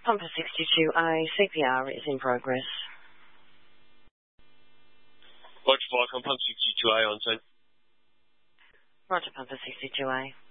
Pumper 62A, CPR is in progress. Roger, Viacom, Pumper 62A on scene. Roger, Pumper 62A.